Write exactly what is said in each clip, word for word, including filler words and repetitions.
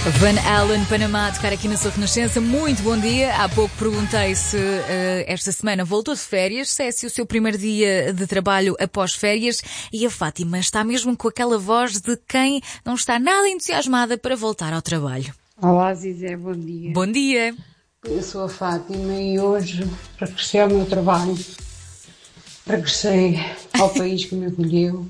Van Allen, Panamá, a tocar aqui na sua Renascença. Muito bom dia. Há pouco perguntei se uh, esta semana voltou de férias, se é se o seu primeiro dia de trabalho após férias. E a Fátima está mesmo com aquela voz de quem não está nada entusiasmada para voltar ao trabalho. Olá, Zizé, bom dia. Bom dia. Eu sou a Fátima e hoje regressei ao meu trabalho. Regressei ao país que me acolheu.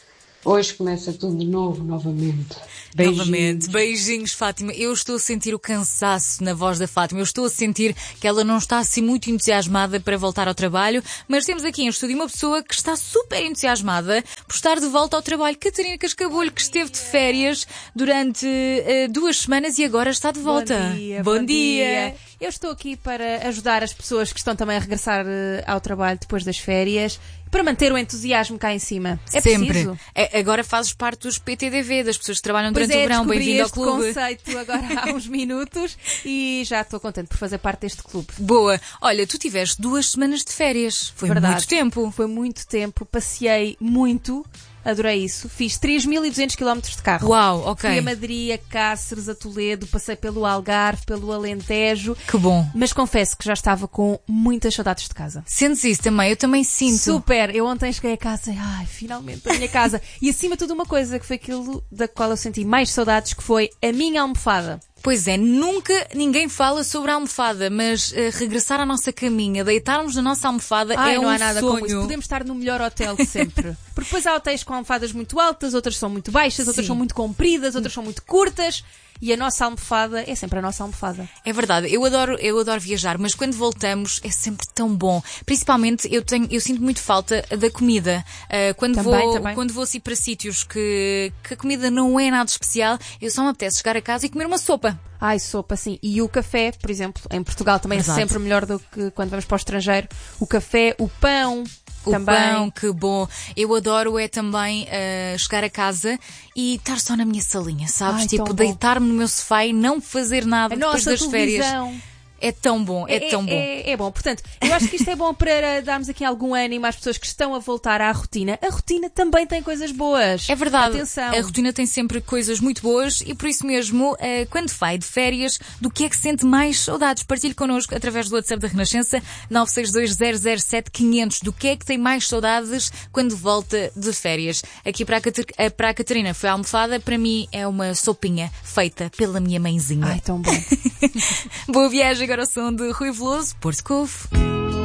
Hoje começa tudo de novo, novamente. Beijinhos. Novamente, beijinhos, Fátima. Eu estou a sentir o cansaço na voz da Fátima. Eu estou a sentir que ela não está assim muito entusiasmada para voltar ao trabalho, mas temos aqui em estúdio uma pessoa que está super entusiasmada por estar de volta ao trabalho. Catarina Cascabulho, que esteve de férias durante uh, duas semanas e agora está de volta. Bom dia. Bom bom dia. dia. Eu estou aqui para ajudar as pessoas que estão também a regressar uh, ao trabalho depois das férias, para manter o entusiasmo cá em cima. É Sempre. preciso. É, agora fazes parte dos P T D V, das pessoas que trabalham Pois durante é, o verão. Bem-vindo ao este clube. conceito agora há uns minutos e já estou contente por fazer parte deste clube. Boa. Olha, tu tiveste duas semanas de férias. Foi Verdade. muito tempo. Foi muito tempo, passei muito, adorei isso. Fiz três mil e duzentos quilómetros de carro. Uau, ok. Fui a Madrid, a Cáceres, a Toledo, passei pelo Algarve, pelo Alentejo. Que bom. Mas confesso que já estava com muitas saudades de casa. Sentes isso também? Eu também sinto. Super! Eu ontem cheguei a casa e, ai, finalmente a minha casa. E acima de tudo uma coisa que foi aquilo da qual eu senti mais saudades, que foi a minha almofada. Pois é, nunca ninguém fala sobre a almofada, mas uh, regressar à nossa caminha, deitarmos na nossa almofada Ai, é não um há nada sonho. como isso. Podemos estar no melhor hotel de sempre. Porque depois há hotéis com almofadas muito altas, outras são muito baixas, outras Sim. são muito compridas, outras são muito curtas. E a nossa almofada é sempre a nossa almofada. É verdade, eu adoro, eu adoro viajar, mas quando voltamos é sempre tão bom. Principalmente eu tenho, eu sinto muito falta da comida. Uh, quando Também, vou, também. quando vou assim para sítios que, que a comida não é nada especial, eu só me apetece chegar a casa e comer uma sopa. Ai, sopa, sim. E o café, por exemplo, em Portugal também Verdade. é sempre melhor do que quando vamos para o estrangeiro. O café, o pão. O também. pão, que bom. Eu adoro é também uh, chegar a casa e estar só na minha salinha, sabes? Ai, tipo, tão bom. deitar-me no meu sofá e não fazer nada A depois nossa das férias. televisão. É tão bom, é, tão bom. É, é bom. Portanto, eu acho que isto é bom para darmos aqui algum ânimo às pessoas que estão a voltar à rotina. A rotina também tem coisas boas. É verdade. Atenção. A rotina tem sempre coisas muito boas e por isso mesmo, eh, quando vai de férias, do que é que sente mais saudades? Partilhe connosco através do WhatsApp da Renascença nove seis dois zero zero sete quinhentos. Do que é que tem mais saudades quando volta de férias? Aqui para a, Catar- eh, para a Catarina foi a almofada, para mim é uma sopinha feita pela minha mãezinha. Ai, tão bom. Boa viagem agora ao som de Rui Veloso, Porto Covo.